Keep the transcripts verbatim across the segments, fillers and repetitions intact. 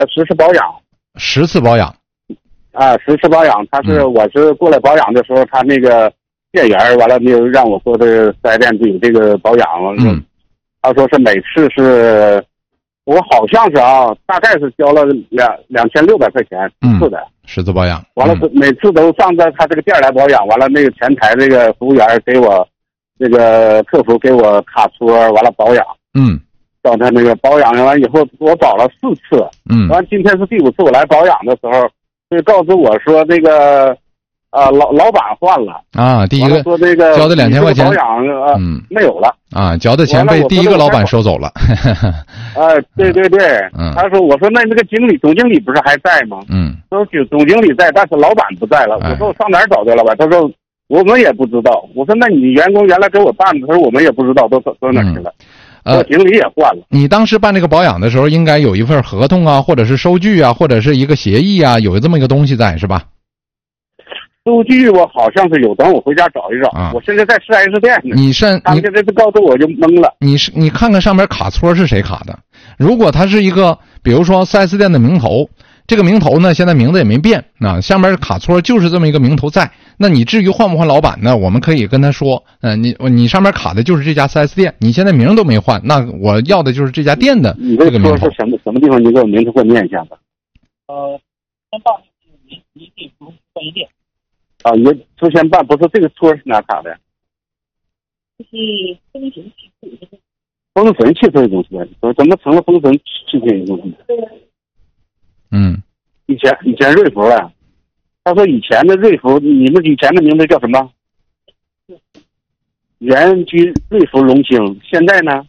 十次保养。 十次保养。 啊，十次保养，他是、嗯、我是过来保养的时候，他那个店员完了没有让我说的四 S 店有这个保养， 嗯， 他说是每次是，我好像是啊，大概是交了两两千六百块钱一次的、嗯、 十次保养， 完了、嗯、每次都上到他这个店来保养，完了那个前台这个服务员给我那个客服给我卡戳，完了保养， 嗯， 到他那个保养完以后，我保了四次， 嗯， 完今天是第五次，我来保养的时候。就告诉我说那个，啊老老板换了啊，第一个说那个交的两千块钱保养啊，嗯，没有了啊，交的钱被第一个老板收走了。 哎、啊，对对对， 嗯， 他说我说那那个经理总经理不是还在吗？ 嗯， 说总经理在，但是老板不在了。 哎、 我说我上哪儿找的老板？他说我们也不知道。我说那你员工原来给我办的，他说我们也不知道都都到哪儿去了。嗯呃，经理也换了。 你当时办这个保养的时候，应该有一份合同啊，或者是收据啊，或者是一个协议啊，有这么一个东西在，是吧？ 收据我好像是有，等我回家找一找。啊、我现在在四 S 店呢。 你是他们现在就告诉我就懵了。 你是你看看上面卡戳是谁卡的？如果它是一个，比如说四 S 店的名头，这个名头呢，现在名字也没变啊，下面卡戳就是这么一个名头在。那你至于换不换老板呢？我们可以跟他说，嗯、呃，你你上面卡的就是这家 四 S 店，你现在名都没换，那我要的就是这家店的这个名头。 你这说是什么什么地方？你给我名字给我念一下吧。 呃，先办您您可以不用换一遍。 啊，也出先办，不是这个戳是哪卡的？ 这是封神汽车。 封神汽车公司，怎么成了封神汽车公司？ 嗯， 以前以前瑞福啊。他说以前的瑞福，你们以前的名字叫什么？原居瑞福荣兴，现在呢？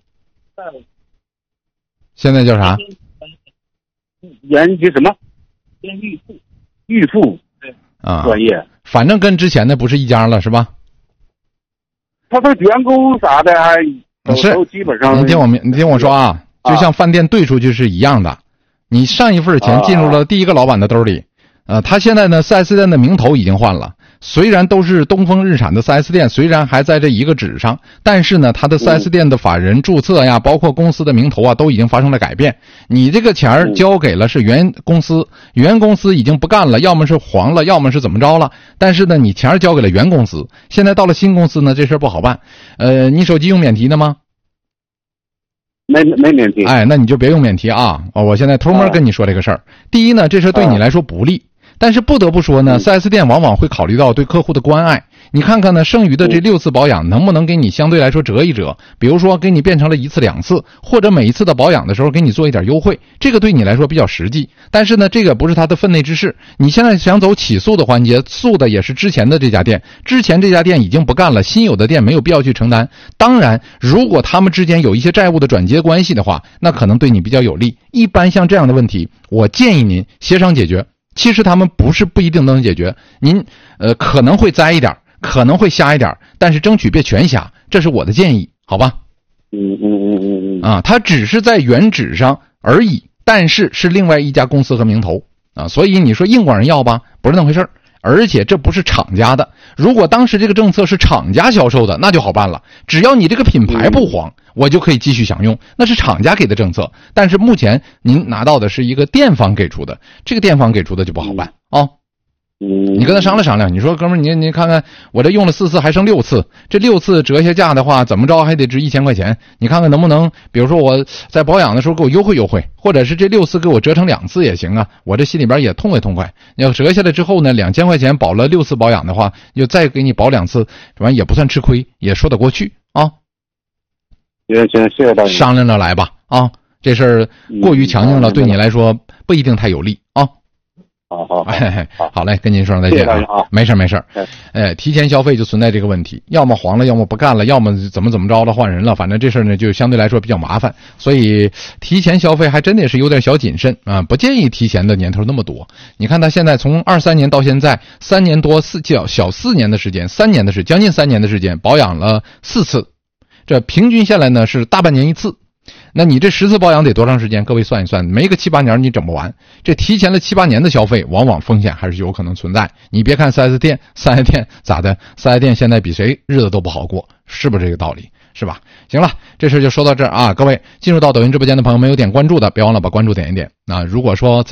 现在叫啥？ 原居什么？ 原裕富。 裕富。 对。 啊。 专业。 反正跟之前的不是一家了，是吧？ 他说员工啥的还都基本上。 你听我你听我说啊，就像饭店兑出去是一样的，啊、你上一份钱进入了第一个老板的兜里。呃，他现在呢 ，四 S 店的名头已经换了。虽然都是东风日产的 四 S 店，虽然还在这一个纸上，但是呢，他的 四 S 店的法人注册呀，包括公司的名头啊，都已经发生了改变。你这个钱儿交给了是原公司，原公司已经不干了，要么是黄了，要么是怎么着了。但是呢，你钱儿交给了原公司，现在到了新公司呢，这事儿不好办。呃，你手机用免提的吗？ 没没免提。 哎，那你就别用免提啊！哦，我现在偷摸跟你说这个事儿。第一呢，这事对你来说不利。但是不得不说呢 ，四 S 店往往会考虑到对客户的关爱。你看看呢，剩余的这六次保养能不能给你相对来说折一折？比如说给你变成了一次两次，或者每一次的保养的时候给你做一点优惠，这个对你来说比较实际。但是呢，这个不是他的分内之事。你现在想走起诉的环节，诉的也是之前的这家店，之前这家店已经不干了，新有的店没有必要去承担。当然，如果他们之间有一些债务的转接关系的话，那可能对你比较有利。一般像这样的问题，我建议您协商解决。其实他们不是不一定能解决，您呃可能会栽一点，可能会瞎一点，但是争取别全瞎，这是我的建议，好吧？ 嗯嗯嗯嗯嗯。 啊，它只是在原址上而已，但是是另外一家公司和名头啊，所以你说硬管人要吧，不是那回事儿。而且这不是厂家的，如果当时这个政策是厂家销售的，那就好办了。只要你这个品牌不黄，我就可以继续享用，那是厂家给的政策。但是目前您拿到的是一个店方给出的，这个店方给出的就不好办啊。哦你跟他商量商量，你说哥们儿，你你看看我这用了四次还剩六次，这六次折下价的话，怎么着还得值一千块钱？你看看能不能，比如说我在保养的时候给我优惠优惠，或者是这六次给我折成两次也行啊，我这心里边也痛快痛快。要折下来之后呢，两千块钱保了六次保养的话，就再给你保两次，完也不算吃亏，也说得过去啊。 行行，谢谢大家。 商量着来吧啊，这事儿过于强硬了，对你来说不一定太有利啊。 好好好，好嘞，跟您说声再见啊！没事没事，哎，提前消费就存在这个问题，要么黄了，要么不干了，要么怎么怎么着了换人了，反正这事儿呢就相对来说比较麻烦，所以提前消费还真的是有点小谨慎啊，不建议提前的年头那么多。你看他现在从二三年到现在三年多四小小四年的时间，三年的时将近三年的时间保养了四次，这平均下来呢是大半年一次。那你这十次保养得多长时间？各位算一算，没个七八年你整不完。这提前了七八年的消费，往往风险还是有可能存在。你别看 四 S 店，四 S 店咋的？四 S 店现在比谁日子都不好过，是不是这个道理？ 是吧？行了，这事就说到这儿啊，各位进入到抖音直播间的朋友们有点关注的，别忘了把关注点一点。那如果说